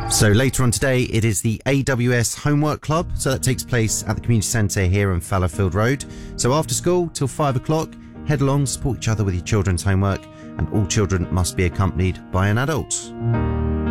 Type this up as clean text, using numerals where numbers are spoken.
So later on today, it is the AWS Homework Club. So that takes place at the community centre here on Fallowfield Road. So after school till 5 o'clock, head along, support each other with your children's homework, and all children must be accompanied by an adult.